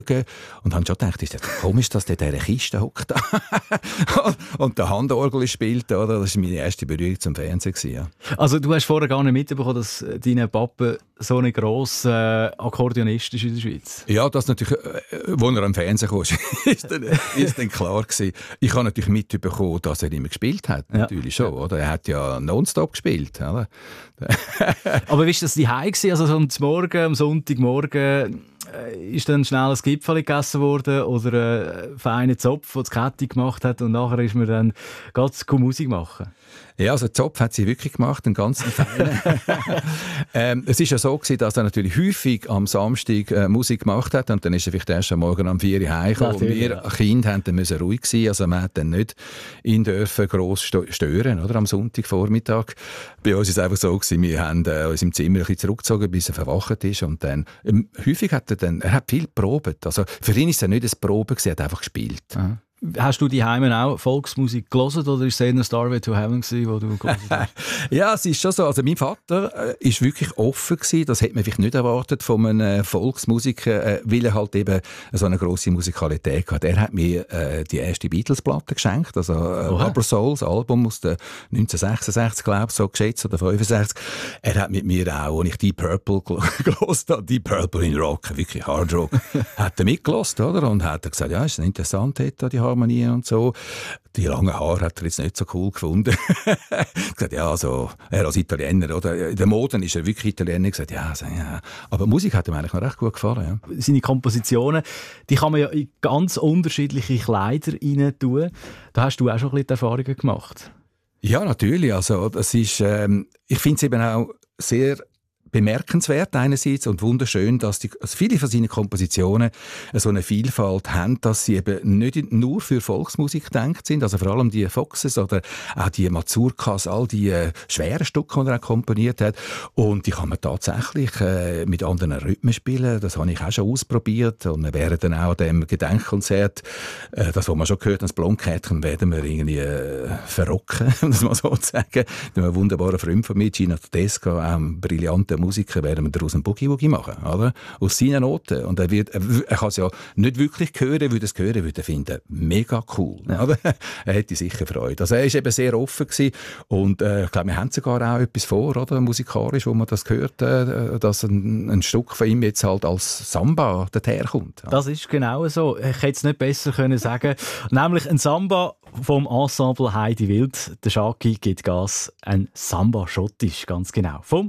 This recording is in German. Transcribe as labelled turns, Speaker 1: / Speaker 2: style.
Speaker 1: und habe schon gedacht, ist das komisch, dass der in dieser Kiste hockt und der Handorgel spielt, oder? Das war meine erste Berührung zum Fernsehen. Ja.
Speaker 2: Also du hast vorher gar nicht mitbekommen, dass dein Papa so ein grosser Akkordeonist ist in der Schweiz?
Speaker 1: Ja, das natürlich, als er am Fernsehen kam, ist dann klar gewesen. Ich habe natürlich mitbekommen, dass er immer gespielt hat, natürlich schon, oder? Er hat ja nonstop gespielt, oder?
Speaker 2: Aber wie war das daheim gewesen? Also am Sonntagmorgen ist dann schnell ein Gipfel gegessen worden oder ein feiner Zopf, der die Kette gemacht hat und nachher ist man dann ganz Musik machen?
Speaker 1: Ja, also Zopf hat sie wirklich gemacht, einen ganzen feinen. Es war ja so gewesen, dass er natürlich häufig am Samstag Musik gemacht hat und dann ist er vielleicht erst am Morgen um 4 Uhr heimgekommen. Und wir Kinder mussten dann ruhig sein, also man hat dann nicht ihn dürfen gross stören, oder, am Sonntagvormittag. Bei uns war es einfach so gewesen, wir haben uns im Zimmer ein bisschen zurückgezogen, bis er verwacht ist und dann, häufig hat er hat viel geprobt. Also für ihn war es ja nicht ein Proben, er hat einfach gespielt.
Speaker 2: Aha. Hast du die Heimen auch Volksmusik gelesen oder ist es eher Starway to Heaven gewesen, wo du gelesen hast?
Speaker 1: Ja, es ist schon so. Also mein Vater ist wirklich offen gewesen. Das hätte man vielleicht nicht erwartet von einem Volksmusiker, weil er halt eben so eine grosse Musikalität hat. Er hat mir die erste Beatles-Platte geschenkt, also Rubber Soul, das Album aus den 1966, glaube ich, so geschätzt, oder 65. Er hat mit mir auch, als ich Deep Purple gehört habe, Deep Purple in Rock, wirklich Hard Rock, hat er mitgehört, oder? Und hat gesagt, ja, ist interessant, die Harmonie und so. Die langen Haare hat er jetzt nicht so cool gefunden. gesagt, ja, also, er als Italiener, oder? In der Mode ist er wirklich Italiener. Gesagt, ja, also, ja. Aber Musik hat ihm eigentlich noch recht gut gefallen. Ja.
Speaker 2: Seine Kompositionen, die kann man ja in ganz unterschiedliche Kleider rein tun. Da hast du auch schon ein bisschen Erfahrungen gemacht.
Speaker 1: Ja, natürlich. Also, das ist, ich finde es eben auch sehr bemerkenswert einerseits und wunderschön, dass viele von seinen Kompositionen so eine Vielfalt haben, dass sie eben nicht nur für Volksmusik gedacht sind, also vor allem die Foxes oder auch die Mazurkas, all die schweren Stücke, die er komponiert hat. Und die kann man tatsächlich mit anderen Rhythmen spielen. Das habe ich auch schon ausprobiert. Und wir werden dann auch dem Gedenkkonzert, das, was wir schon gehört haben, das Blondkärtchen, werden wir irgendwie verrocken, um das mal so zu sagen. Ein wunderbarer Freund von mir, Gino Tedesco, auch ein brillanter Musiker, werden wir daraus einen Boogie-Woogie machen, oder? Aus seinen Noten. Und er kann es ja nicht wirklich hören, würde es hören, würde er finden, mega cool. Ja. Oder? Er hätte sicher Freude. Also er war eben sehr offen gewesen. Und ich glaube, wir haben sogar auch etwas vor, oder? Musikalisch, wo man das hört, dass ein Stück von ihm jetzt halt als Samba daherkommt. Ja.
Speaker 2: Das ist genau so. Ich hätte es nicht besser können sagen. Nämlich ein Samba vom Ensemble Heidi Wild. Der Schaki gibt Gas. Ein Samba schottisch, ganz genau. Vom